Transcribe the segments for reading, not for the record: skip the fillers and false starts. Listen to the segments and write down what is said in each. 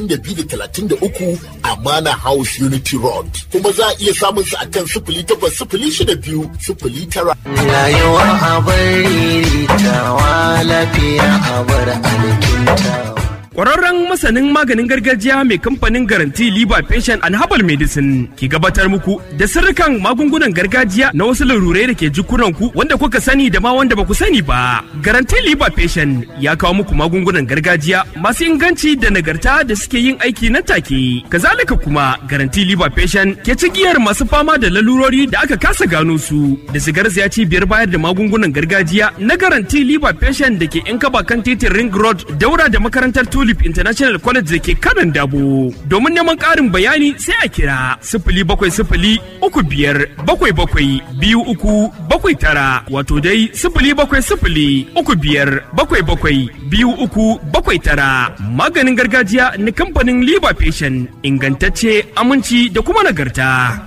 233 Amana House Unity Road. Kuma za a iya samun su akan 080209. Rayuwa a bari tawa lafiya a bar alkintawa. Ƙwararren masanin maganin gargajiya mai kamfanin Garanti Liba Patient and Herbal Medicine ke gabatar muku da sirrikan magungunan gargajiya na wasu larurai da ke jikunanku wanda kuka sani da ma wanda ba ku sani ba. Garanti Liba Patient ya kawo muku magungunan gargajiya masu inganci da nagarta da suke yin aiki nan take. Kazalika kuma Garanti Liba Patient ke cigiyar masu fama da lalurori da aka kasa gano su da sigar ya cibiyar bayar da magungunan gargajiya na Garanti Liba Patient da ke in kaba kan titin Ring Road daura da makarantar Tulip International College da ke kanan Dabo. Domin neman ƙarin bayani sai a kira 070-37-77-2379 wato dai 070-35-77-2379. Maganin gargajiya na kamfanin Liba Patient ingantacce, aminci da kuma nagarta.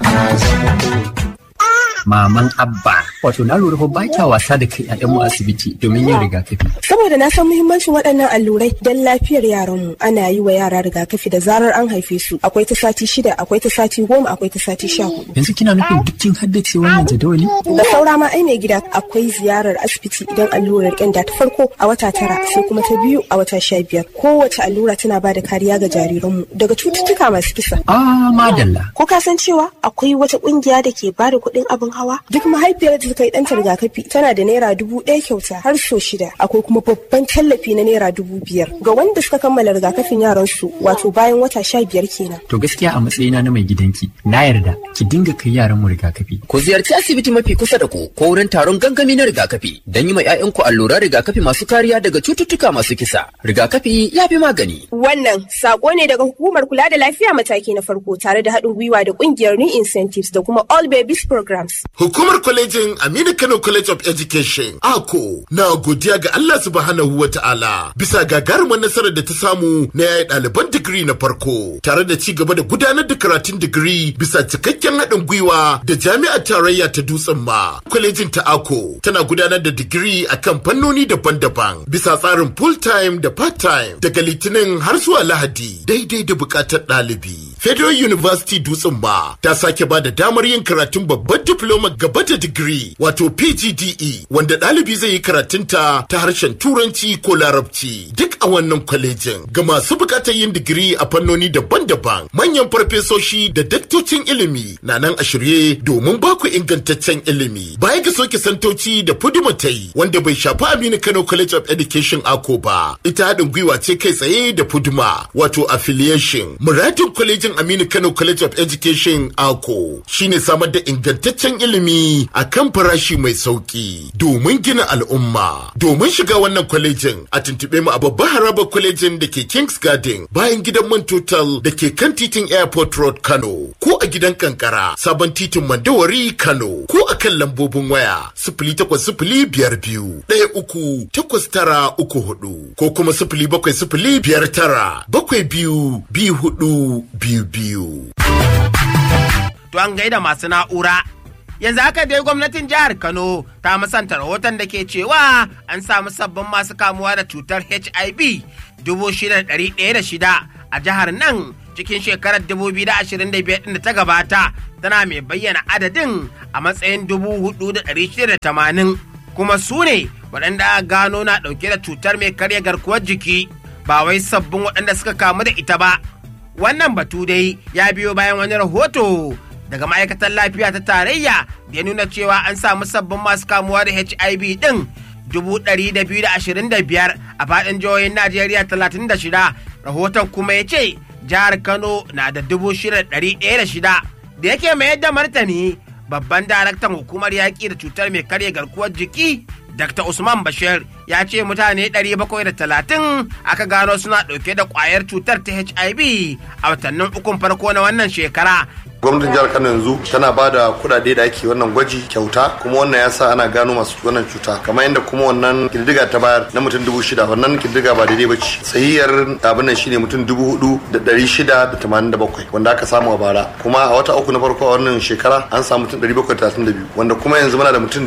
Maman Abba, wato na lura ba kya wasa da kai ƴaƴanmu asibiti domin yin rigakafi. Saboda na san muhimmancin waɗannan allurai don lafiyar yaranmu. Ana yi wa yara rigakafi da zarar an haife su. Akwai ta sati 6, akwai ta sati 10, akwai ta sati 14. Yanzu kina nufin duk kin haddace wannan jadawali? Da saura ma ai mai gida akwai ziyarar asibiti idan allurar ƙyanda ta farko a wata 9 sai kuma ta biyu a wata 15. Kowace allura tana ba da kariya ga jariranmu daga cututtuka masu kisa. Madalla. Ko ka san cewa akwai wata ƙungiya da ke ba da kuɗin abin hawa? Duk mahaifiyar da ta yi ɗanta rigakafi tana da naira 1000 kyauta har so 6. Akwai kuma babban tallafi na naira 5000 ga wanda suka kammala rigakafin yaran su, wato bayan wata 15 kenan. To gaskiya a matsayina na mai gidanki na yarda ki dinga kai yaran mu rigakafi. Ku ziyarci asibiti mafi kusa da ku ko wurin taron gangami na rigakafi don yi ma 'ya'yanku alluran rigakafi masu kariya daga cututtuka masu kisa. Rigakafi ya fi magani. Wannan sako ne daga hukumar kula da lafiya mataki na farko tare da haɗin gwiwa da ƙungiyar New Incentives da kuma All Babies Programs. Hukumar kwalejin Aminu Kano College of Education AKO na godiya ga Allah subhanahu wa ta'ala bisa gagarumar nasarar da ta samu na yayi ɗaliban digiri na farko tare da ci gaba da gudanar da karatun digiri bisa cikakken haɗin gwiwa da jami'ar tarayya ta Dutsen ma. Kwalejin ta AKO tana gudanar da digiri akan fannoni daban-daban bisa tsarin full time da part time daga Litinin har zuwa Lahadi daidai da buƙatar ɗalibi. Federal University Dutsen ma ta sake ba da damar yin karatun babban diploma gaba da digiri wato PGDE wanda ɗalibi zai yi karatunta ta harshen Turanci ko Larabci duk a wannan kwalejin. Ga masu bukatar yin digiri a fannoni daban-daban manyan farfesoshi da daktocin ilimi na nan a shirye domin baku ingantaccen ilimi. Baya ga soke santoci da Fuduma ta yi wanda bai shafi Aminu Kano College of Education AKO ba. Ita haɗin gwiwa ce kai tsaye da Fuduma wato affiliation. Muradin kwalejin Aminu Kano College of Education AKO shine samar da ingantaccen ilimi a kan farashi mai sauki domin gina al'umma. Domin shiga wannan kwalejin a tuntuɓe mu a babbar harabar kwalejin da ke Kings Garden bayan gidan man Total da ke kan titin Airport Road Kano ko a gidan Kankara sabon titin Mandawari Kano ko a kan lambobin waya 0805138934 ko kuma 0705922422. To an gaida masu na'ura. Yanzu haka dai gwamnatin jihar Kano ta musanta rahoton da ke cewa an samu sabbin masu kamuwa da cutar HIV 6,106 a jihar nan cikin shekarar 2025 da ta gabata, tana mai bayyana adadin a matsayin 4,680 kuma su ne waɗanda gano na ɗauke da cutar mai karya garkuwar jiki ba wai sabbin waɗanda suka kamu da ita ba. Wannan batu dai ya biyo bayan wani rahoto daga ma'aikatar lafiya ta tarayya da ya nuna cewa an samu sabbin masu kamuwa da HIV ɗin 225 a faɗin jihohin Najeriya 36. Rahoton kuma ya ce jihar Kano na da 6,106. Da yake mayar da martani, babban daraktan hukumar yaƙi da cutar mai karya garkuwar jiki Dr. Usman Bashir ya ce mutane 730 aka gano suna ɗauke da ƙwayar cutar ta HIV a watannin ukun farko na wannan shekara. gwamnatin jihar Kano yanzu tana ba da kuɗaɗe da ake wannan gwaji kyauta, kuma wannan ya sa ana gano masu wannan cuta, kamar yadda kuma wannan kididdiga ta bayar na mutum 6,000, wannan kididdiga ba daidai ba ce. Sahihiyar abin nan shine mutum 4,687 wanda aka samu a bara, kuma a wata uku na farko a wannan shekara an samu mutum 732, wanda kuma yanzu muna da mutum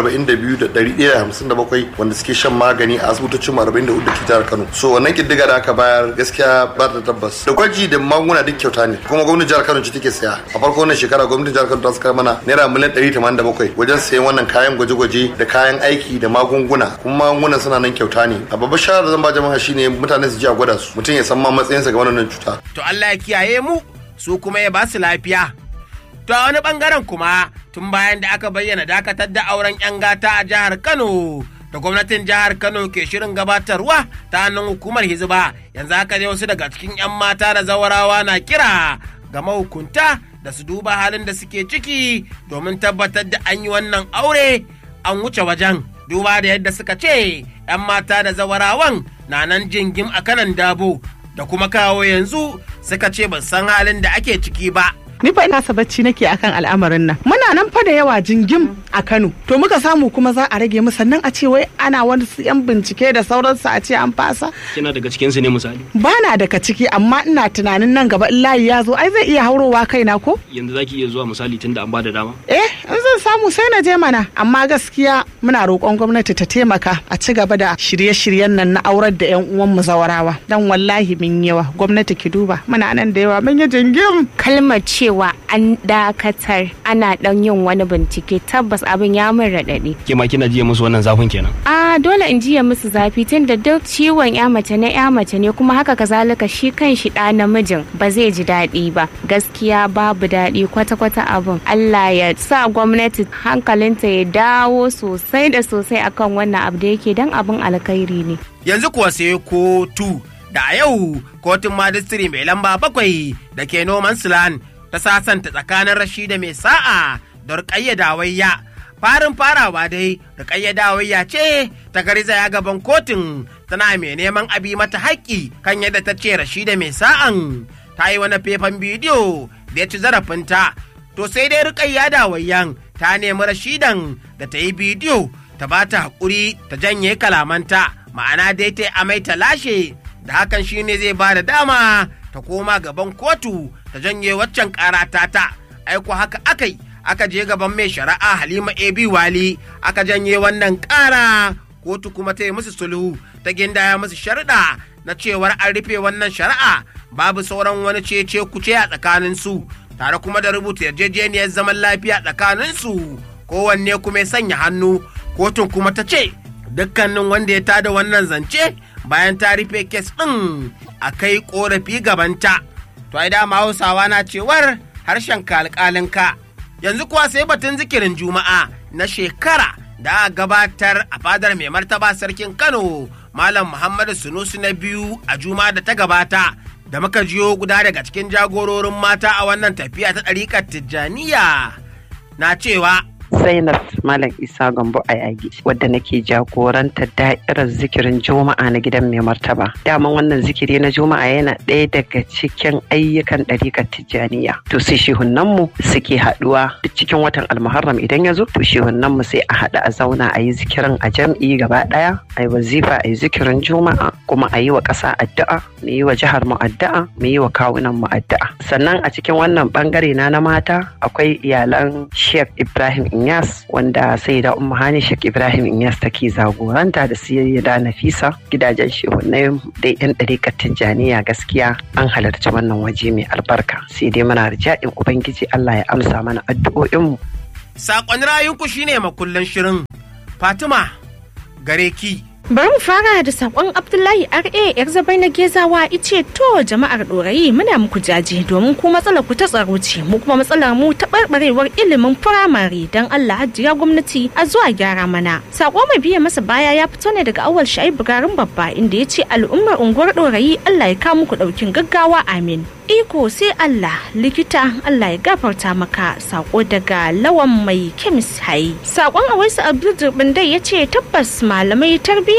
42,157 wanda suke shan magani a asibitocin 44 da ke jihar Kano. So wannan kididdiga da aka bayar gaskiya ba ta tabbas. Da gwaji da magunguna duk kyauta ne, kuma gwamnatin jihar Kano ce take saya. A farko wannan shekara gwamnatin jihar Kano ta saka mana naira miliyan 187 wajen sayan wannan kayan gwaje-gwaje da kayan aiki da magunguna, kuma magungunan suna nan kyauta ne. A babbar shawara da zan ba jama'a shine mutane su ji a gwada su, mutum ya san ma matsayinsa ga wannan cuta. To Allah ya kiyaye mu, su kuma ya ba su lafiya. To a wani bangaren kuma tun bayan da aka bayyana dakatar da auren 'yan gata a jihar Kano da gwamnatin jihar Kano ke shirin gabatarwa ta hannun hukumar Hizba, yanzu haka dai wasu daga cikin 'yan mata da zawarawa na kira ga mahukunta da su duba halin da suke ciki domin tabbatar da an yi wannan aure an wuce wajen. Duba da yadda suka ce 'yan mata da zawarawan na nan jingim a kanan dabo, da kuma kawo yanzu suka ce ba san halin da ake ciki ba. Ni fa ina sabacci nake akan al'amarin nan. Muna nan fa da yawa jingim a Kano. To muka samu kuma za a rage mu, sannan a ce wai ana wani yan bincike da sauransu a ce an fasa. Kina daga cikin su ne misali? Bana daga ciki, amma ina tunanin nan gaba in layi ya zo ai zai iya haurowa kaina ko? Yanzu zaki iya zuwa misali tunda an bada dama? In zan samu sai na je mana. Amma gaskiya muna roƙon gwamnati ta taimaka a ci gaba da shirye-shiryen nan na aurar da 'yan uwan mu zawarawa. Dan wallahi min yawa, gwamnati ki duba. Muna nan da yawa mun yi jingim. Kalmar cewa an dakatar ana dan yin wani bincike, tabbas abin ya min raɗaɗi. Ke ma kina jiya musu wannan zafin kenan? Dole in jiya musu zafi, tun da duk ciwon ya mace ne, kuma haka kazalika shi kan shi ɗa namijin ba zai ji daɗi ba. Gaskiya babu daɗi kwata-kwata abin. Allah ya sa gwamnati hankalinta ya dawo sosai da sosai akan wannan abu da yake, dan abin alkhairi ne. Yanzu kuwa sai kotu da a yau kotun majistiri mai lamba 7 da ke noman Silan ta sasanta tsakanin Rashida mai sa'a da Rukayya Dawayya. Farin farawa dai Rukayya Dawayya ce ta garzaya gaban kotun tana mai neman abi mata haƙƙi kan yadda ta ce Rashida mai sa'an ta yi wani faifan bidiyo da ya ci zarafinta. To sai dai Rukayya Dawayyan ta nemi Rashidan da ta yi bidiyo ta ba ta haƙuri ta janye kalamanta, ma'ana dai ta amai ta lashe, da hakan shine zai ba da dama ta koma gaban kotu ta janye waccan ƙara ta. Aiko haka aka je gaban mai shari'a Halima AB Wali aka janye wannan ƙara, kotu kuma ta yi musu sulhu, ta gindaya musu sharuɗa na cewar an rufe wannan shari'a, babu sauran wani cece kuce a tsakaninsu, tare kuma da rubuta yarjejeniyar zaman lafiya tsakaninsu, kowanne kuma ya sanya hannu. Kotun kuma ta ce dukkanin wanda ya tada wannan zance bayan ta rufe kes ɗin a kai ƙorafi gabanta. To ai dama Hausawa na cewar harshen alƙalinka. Yanzu kuwa sai batun zikirin Juma'a na shekara da gabatar a fadar mai martaba sarkin Kano Malam Muhammadu Sunusi na biyu a Juma'a da ta gabata, da muka jiyo guda daga cikin jagororin mata a wannan tafiya ta ɗariƙar Tijjaniya na cewa Zainab Malam Isa Gambo Ayagi, wadda nake jagoranta da'irar zikirin Juma'a na gidan mai martaba. Daman wannan zikiri na Juma'a yana ɗaya daga cikin ayyukan ɗariƙar Tijjaniya. To sai shehunanmu suke haɗuwa duk cikin watan Almuharram idan ya zo, to shehunanmu sai a haɗu a zauna a yi zikirin a jam'i gaba ɗaya, a yi wazifa, a yi zikirin Juma'a, kuma a yi wa ƙasa addu'a, mu yi wa jihar mu addu'a, mu yi wa kawunan mu addu'a. Sannan a cikin wannan ɓangare na mata akwai iyalan Sheikh Ibrahim Inyas, wanda sai da Ummu Hani Sheikh Ibrahim Inyas take zagoranta da Sayyida Nafisa, gidajen shehunai da yan ɗariƙar Tijjaniya. Gaskiya an halarci wannan waje mai albarka, sai dai muna rijaɗin Ubangiji Allah ya amsa mana addu'o'inmu. Saƙon rayunku shine makullan shirin. Fatima gare ki. Bari mu fara da sakon Abdullahi R.A. yar zabai na Gezawa, ice to jama'ar Dorayi muna muku jaje domin ku matsalar ku ta tsaro ce, mu kuma matsalar mu ta barbarewar ilimin firamare, dan Allah hajjiya gwamnati a zuwa gyara mana. Sako mai biye masa baya ya fito ne daga Awal Shaibu garin Babba, inda ya ce al'ummar unguwar Dorayi Allah ya kawo muku daukin gaggawa, amin. Iko sai Allah, likita Allah ya gafarta maka. Sako daga Lawan mai kemis hai. Sakon Awaisu Abdul Durbindai ya ce tabbas malamai tarbiyya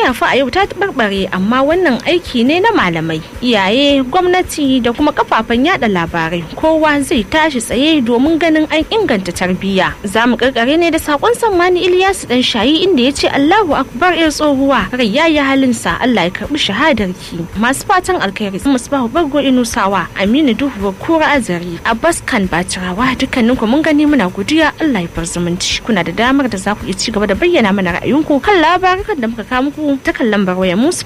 duniya fa a yau ta tabarbare amma wannan aiki ne na malamai, iyaye, gwamnati da kuma kafafen yada labarai. Kowa zai tashi tsaye domin ganin an inganta tarbiyya. Za mu karkare ne da sakon Sammani Ilyasu dan Shayi inda ya ce Allahu akbar ya tsohuwa rai yayi halinsa, Allah ya karbi shahadarki. Masu fatan alkhairi Musbahu Bargo Inusawa, Aminu Duhu Kura Azari, Abbas Kan Bacirawa, dukkanin ku mun gani muna godiya. Allah ya bar zumunci. Kuna da damar da za ku iya ci gaba da bayyana mana ra'ayinku kan labarukan da muka kawo muku ta kan lambar wayar mu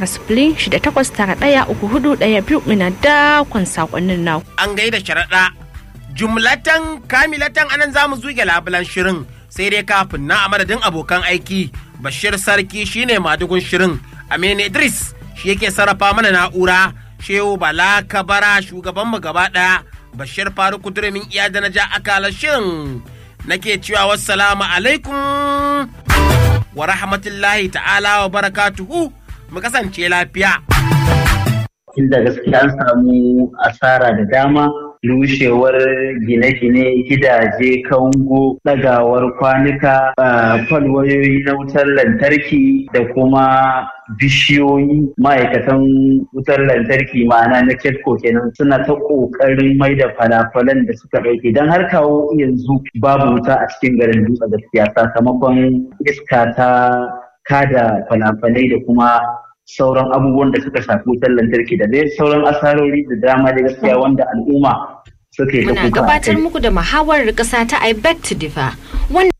09068913412. Muna da kwan sakonnin naku. An gaida sharaɗa jumlatan kamilatan anan zamu zuge labulan shirin, sai dai kafin na a madadin abokan aiki. Bashir Sarki shine madugun shirin, Aminu Idris shi yake sarrafa mana na'ura, Shehu Bala Kabara shugaban mu gaba daya, Bashir Faruku Durmin iya da naja akalar shirin nake cewa wassalamu alaikum wa rahmatullahi ta'ala wa barakatuhu, mu kasance lafiya. Inda gaskiya an samu asara da dama, rushewar gine-gine, gidaje, kango, ɗagawar kwanuka, falwayoyi na wutar lantarki da kuma bishiyoyi. Ma'aikatan wutar lantarki ma'ana na KEDCO kenan suna ta ƙoƙarin mai da falafalan da suka ɗauke, don har kawo yanzu babu wuta a cikin garin Dutse gaskiya sakamakon iska ta kada falafalai da kuma sauran abubuwan da suka shafi wutar lantarki da dai sauran asarori da dama da gaskiya wanda al'umma suka yi ta kuka. Muna gabatar muku da muhawarar ƙasa ta I beg to differ.